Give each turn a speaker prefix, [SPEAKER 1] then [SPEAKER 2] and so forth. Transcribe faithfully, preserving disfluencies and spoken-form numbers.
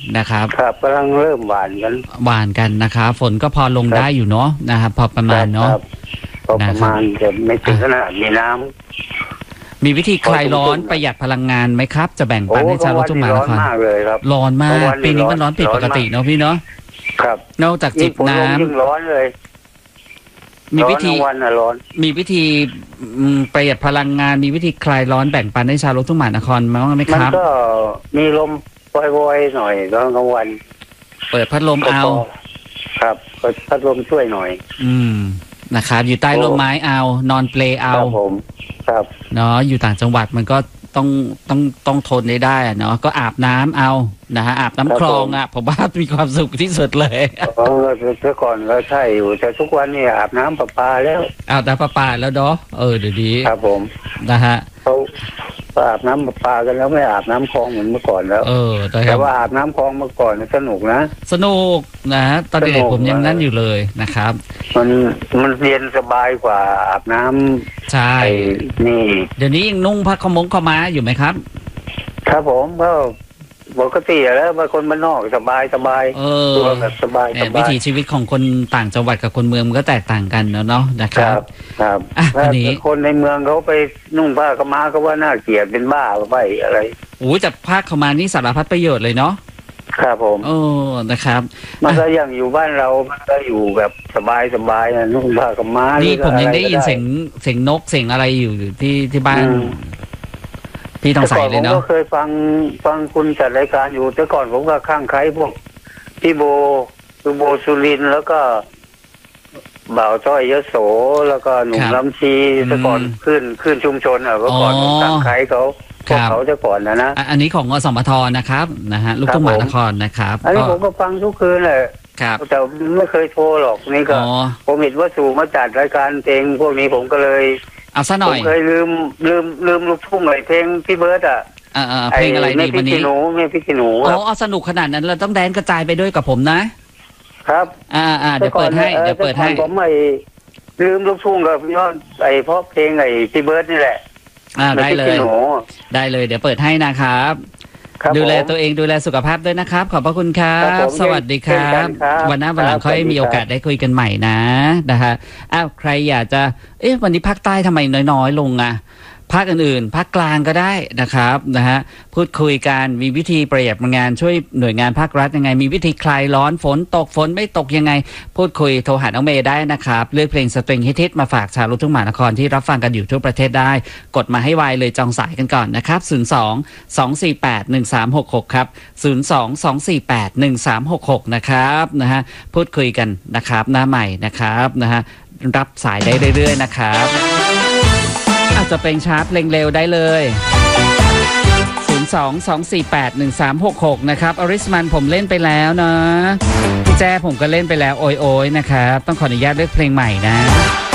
[SPEAKER 1] นะครับ
[SPEAKER 2] ครับกำลังเริ่มหวานกัน
[SPEAKER 1] หวานกันนะครับฝนก็พอลงได้อยู่เนาะนะครับพอประมาณเนาะ
[SPEAKER 2] พอประมาณจะไม่ถึงขนาดมีน้ำ
[SPEAKER 1] มีวิธีคลายร้อนประหยัดพลังงานไหมครับจะแบ่งปันให้ชาวรถทุ่งมหานครร้อน
[SPEAKER 2] มากเลยครับ
[SPEAKER 1] ร้อนมากปีนี้มันร้อนผิดปกติเนาะพี่เนาะ
[SPEAKER 2] ครับ
[SPEAKER 1] นอกจากจิบน้ำ
[SPEAKER 2] ยิ่งร้อนเลย
[SPEAKER 1] มีวิธี
[SPEAKER 2] วันน่ะร้อน
[SPEAKER 1] มีวิธีประหยัดพลังงานมีวิธีคลายร้อนแบ่งปันให้ชาวรถทุ่งมหานครมั้งไหมครับ
[SPEAKER 2] มันก็มีลมวอยๆหน่อยตอนกลางวัน
[SPEAKER 1] เปิดพัดลมเอา
[SPEAKER 2] ครับเปิดพัดลมช่วยหน่อย
[SPEAKER 1] อืมนะครับอยู่ใต้ร่มไม้เอานอนเปลเอา
[SPEAKER 2] ครับผมครับ
[SPEAKER 1] เนาะอยู่ต่างจังหวัดมันก็ต้องต้องต้องทนได้ได้เนาะก็อาบน้ำเอานะฮะอาบน้ำคลองอ่ะผมว่ามีความสุขที่สุดเลย
[SPEAKER 2] เออเมื่อก่อนก็ใช่อยู่แต่ทุกวันนี้อาบน้ำประปาแล้ว
[SPEAKER 1] อาบน้ำประปาแล้วเนาะเออเดี๋ยวนี้
[SPEAKER 2] ครับผม
[SPEAKER 1] นะฮะ
[SPEAKER 2] เขาอาบน้ำประปากันแล้วไม่อาบน้ำคลองเหมือนเมื่อก่อนแล้ว
[SPEAKER 1] เออ
[SPEAKER 2] แต่ว่าอาบน้ำคลองเมื่อก่อนสนุกนะ
[SPEAKER 1] สนุกนะฮะตอนเด็กผมยังนั่นอยู่เลยนะครับ
[SPEAKER 2] มันมันเย็นสบายกว่าอาบน้ำ
[SPEAKER 1] ใช่
[SPEAKER 2] นี่
[SPEAKER 1] เดี๋ยวนี้ยังนุ่งผ้าขมงขม้าอยู่ไหมครับ
[SPEAKER 2] ครับผมก็ปกติแล้วบางคนบ้านนอกสบายสบาย
[SPEAKER 1] เออ
[SPEAKER 2] แบบสบายสบาย
[SPEAKER 1] วิถีชีวิตของคนต่างจังหวัดกับคนเมืองมันก็แตกต่างกันเนาะเนาะนะครับ
[SPEAKER 2] ครับอันนี้คนในเมืองเขาไปนุ่งผ้าขม้าเขาว่าน่าเกลียดเป็นบ้าไปอะไร
[SPEAKER 1] โอ้จับผ้าขม้านี่สารพัดประโยชน์เลยเนาะ
[SPEAKER 2] ครับผม
[SPEAKER 1] โอ้นะครับ
[SPEAKER 2] มันก็อย่างอยู่บ้านเรามันก็อยู่แบบสบายสบายนะนุ่งผ้าขม้า
[SPEAKER 1] นี่ผมยังได้ยินเสียงเสียงนกเสียงอะไรอยู่ที่ที่บ้านพี่ต้องใส่เลยเนาะ
[SPEAKER 2] ผมก็เคยฟังฟังคุณจัดรายการอยู่แต่ก่อนผมก็ข้างใครพวกพี่โบคือโบสุรินแล้วก็บ่าวจ้อยยโสแล้วก็หนุ่มลำชีแต่ก่อนขึ้นขึ้นชุมชนอ่ะเมื่อก่อนข้างใครเขาพวกเขาจะก่อนนะนะ
[SPEAKER 1] อันนี้ของอสมทนะครับนะฮะลูกทุ่งมหานครนะครับ
[SPEAKER 2] อันนี้ผมก็ฟังทุกคืนเลยแต่ไม่เคยโทรหรอกนี่ก็ผมเห็นว่าสู่มาจัดรายการเพลงพวกนี้ผมก็เลย
[SPEAKER 1] เอาซะหน่อย
[SPEAKER 2] ผมเคยลืมลืมลืมลูกทุ่งเลยเพลงพี่เบิร์ดอ่ะ
[SPEAKER 1] อ่าเพลงอะไรดีวันนี้
[SPEAKER 2] หนูไม่พี่ขี้หนู
[SPEAKER 1] อ๋อเอาสนุกขนาดนั้นเราต้องแดนกระจายไปด้วยกับผมนะครับอ่าอ่าเดี๋ยวเปิดให้เดี๋ยวเปิดให้
[SPEAKER 2] ผมไม่ลืมลูกทุ่งกับยอดไอ้เพราะเพลงไอ้พี่เบิร์ดนี่แหละ
[SPEAKER 1] อ่าได้เลยได้เลยเดี๋ยวเปิดให้นะครับดูแลตัวเองดูแลสุขภาพด้วยนะครับขอบพระคุณครับสวัสดีครับวันหน้าวันหลังค่อยมีโอกาสได้คุยกันใหม่นะนะฮะอ้าวใครอยากจะเอ๊ะวันนี้ภาคใต้ทำไมน้อยๆลงอ่ะภาคอื่นๆภาคกลางก็ได้นะครับนะฮะพูดคุยกันมีวิธีประหยัดพลังงานช่วยหน่วยงานภาครัฐยังไงมีวิธีคลายร้อนฝนตกฝนไม่ตกยังไงพูดคุยโทรหาน้องเมย์ได้นะครับเลือกเพลงสตริงฮิตๆมาฝากชาวลูกทุ่งมหานครที่รับฟังกันอยู่ทั่วประเทศได้กดมาให้ไวเลยจองสายกันก่อนนะครับศูนย์ สอง สอง สี่ แปด หนึ่ง สาม หก หกครับศูนย์ สอง สอง สี่ แปด หนึ่ง สาม หก หกนะครับนะฮะพูดคุยกันนะครับหน้าใหม่นะครับนะฮะรับสายได้เรื่อยๆนะครับอาจจะเป็นชาร์จเพลงเร็วได้เลยศูนย์ สอง สอง สี่ แปด หนึ่ง สาม หก หกนะครับอริสมันผมเล่นไปแล้วนะพี่แจ้ผมก็เล่นไปแล้วโอยๆนะครับต้องขออนุญาตเลือกเพลงใหม่นะ